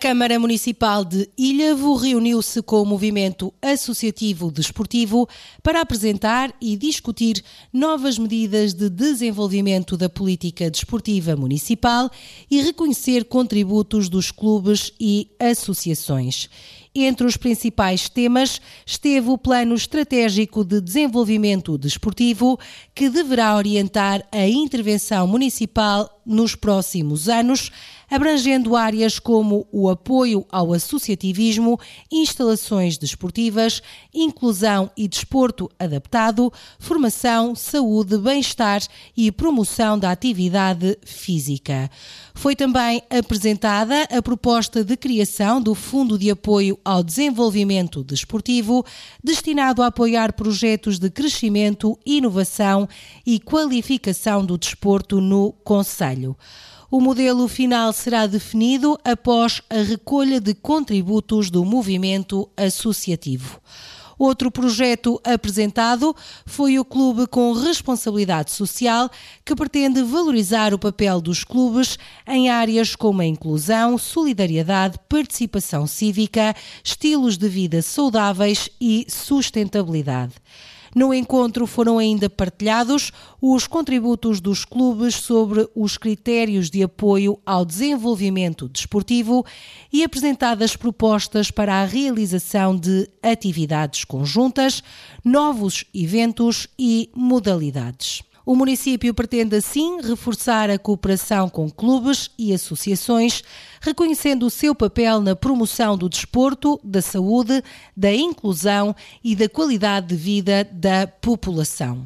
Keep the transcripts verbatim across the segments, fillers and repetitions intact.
A Câmara Municipal de Ilhavo reuniu-se com o Movimento Associativo Desportivo para apresentar e discutir novas medidas de desenvolvimento da política desportiva municipal e reconhecer contributos dos clubes e associações. Entre os principais temas esteve o Plano Estratégico de Desenvolvimento Desportivo, que deverá orientar a intervenção municipal nos próximos anos, abrangendo áreas como o apoio ao associativismo, instalações desportivas, inclusão e desporto adaptado, formação, saúde, bem-estar e promoção da atividade física. Foi também apresentada a proposta de criação do Fundo de Apoio ao Desenvolvimento Desportivo, destinado a apoiar projetos de crescimento, inovação e qualificação do desporto no concelho. O modelo final será definido após a recolha de contributos do movimento associativo. Outro projeto apresentado foi o Clube com Responsabilidade Social, que pretende valorizar o papel dos clubes em áreas como a inclusão, solidariedade, participação cívica, estilos de vida saudáveis e sustentabilidade. No encontro foram ainda partilhados os contributos dos clubes sobre os critérios de apoio ao desenvolvimento desportivo e apresentadas propostas para a realização de atividades conjuntas, novos eventos e modalidades. O município pretende, assim, reforçar a cooperação com clubes e associações, reconhecendo o seu papel na promoção do desporto, da saúde, da inclusão e da qualidade de vida da população.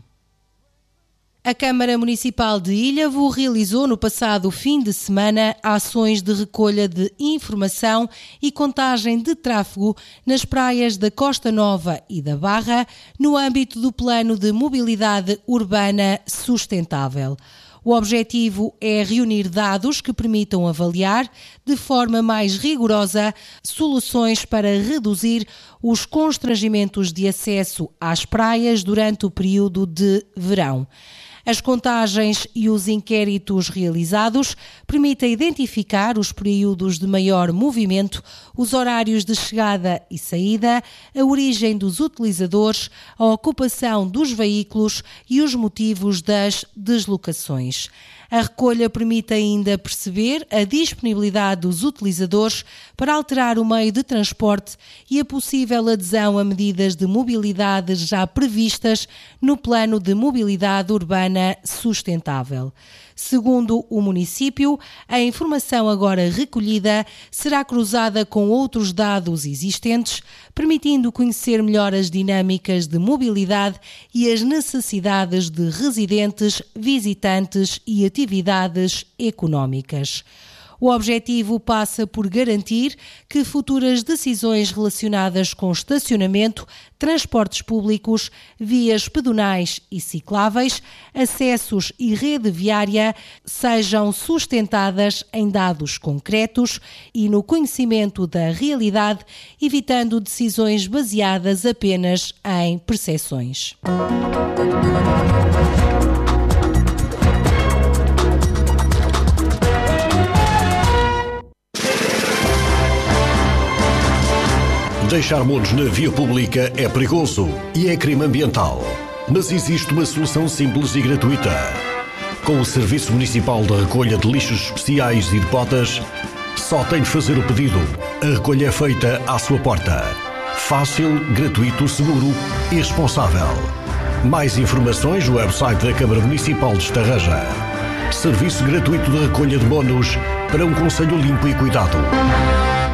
A Câmara Municipal de Ilhavo realizou no passado fim de semana ações de recolha de informação e contagem de tráfego nas praias da Costa Nova e da Barra, no âmbito do Plano de Mobilidade Urbana Sustentável. O objetivo é reunir dados que permitam avaliar, de forma mais rigorosa, soluções para reduzir os constrangimentos de acesso às praias durante o período de verão. As contagens e os inquéritos realizados permitem identificar os períodos de maior movimento, os horários de chegada e saída, a origem dos utilizadores, a ocupação dos veículos e os motivos das deslocações. A recolha permite ainda perceber a disponibilidade dos utilizadores para alterar o meio de transporte e a possível adesão a medidas de mobilidade já previstas no Plano de Mobilidade Urbana Sustentável. Segundo o município, a informação agora recolhida será cruzada com outros dados existentes, permitindo conhecer melhor as dinâmicas de mobilidade e as necessidades de residentes, visitantes e atividades económicas. O objetivo passa por garantir que futuras decisões relacionadas com estacionamento, transportes públicos, vias pedonais e cicláveis, acessos e rede viária sejam sustentadas em dados concretos e no conhecimento da realidade, evitando decisões baseadas apenas em percepções. Deixar monos na via pública é perigoso e é crime ambiental. Mas existe uma solução simples e gratuita. Com o Serviço Municipal de Recolha de Lixos Especiais e de Botas, só tem de fazer o pedido. A recolha é feita à sua porta. Fácil, gratuito, seguro e responsável. Mais informações no website da Câmara Municipal de Estarreja. Serviço gratuito de recolha de monos para um concelho limpo e cuidado.